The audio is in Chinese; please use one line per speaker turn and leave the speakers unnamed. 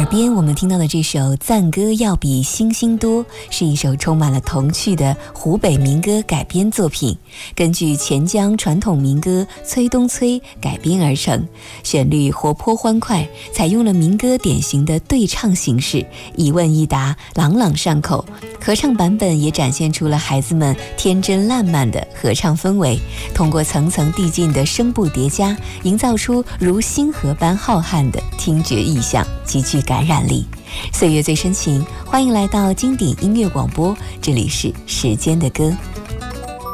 耳边我们听到的这首《赞歌要比星星多》是一首充满了童趣的湖北民歌改编作品，根据钱江传统民歌《催东催》改编而成，旋律活泼欢快，采用了民歌典型的对唱形式，一问一答，朗朗上口。合唱版本也展现出了孩子们天真烂漫的合唱氛围，通过层层递进的声部叠加，营造出如星河般浩瀚的听觉意象，极具感染力。岁月最深情，欢迎来到经典音乐广播，这里是时间的歌。